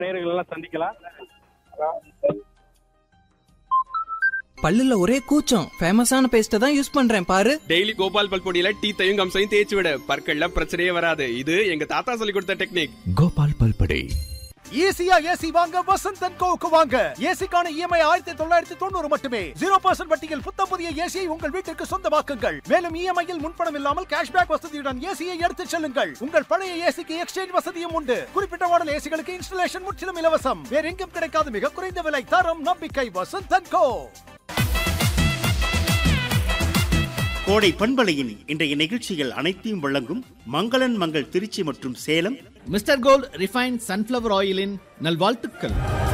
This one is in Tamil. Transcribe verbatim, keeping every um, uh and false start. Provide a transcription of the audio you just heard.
நேயர்கள் எல்லாம் சந்திக்கலாம். பல்லுல ஒரே கூச்சம். ஃபேமஸான பேஸ்ட தான் யூஸ் பண்றேன் பாரு. டெய்லி கோபால் பல் பொடியில டீத்தையும் கம்சையும் தேய்ச்சி விட, பற்கள்ல பிரச்சனையே வராது. இது எங்க தாத்தா சொல்லி கொடுத்த டெக்னிக். கோபால் பல் பொடி. ஈஸியா ஏசி வாங்க வசந்த் அண்ட் கோவுக்கு வாங்க. ஏசிக்கான இஎம்ஐ ஆயிரத்தி தொள்ளாயிரத்தி தொண்ணூறு மட்டுமே. ஜீரோ பர்சன்ட் வட்டியில் புத்த புதிய ஏசியை உங்கள் வீட்டிற்கு சொந்தமாக்குங்கள். மேலும் இஎம்ஐயில் முன்பணம் இல்லாமல் கேஷ்பேக் வசதியுடன் ஏசியை எடுத்துச் செல்லுங்கள். உங்கள் பழைய ஏசிக்கு எக்ஸ்சேஞ்ச் வசதியும் உண்டு. குறிப்பிட்ட மாடல் ஏசிகளுக்கு இன்ஸ்டலேஷன் முற்றிலும் இலவசம். வேற எங்கும் கிடைக்காத மிக குறைந்த விலை, தரம், நம்பிக்கை. வசந்த் அண்ட் கோ. கோடை பண்பலையின் இன்றைய நிகழ்ச்சிகள் அனைத்தையும் வழங்கும் மங்களன் மங்கள் திருச்சி மற்றும் Salem mister gold refined sunflower ஆயிலின் நல்வாழ்த்துக்கள்.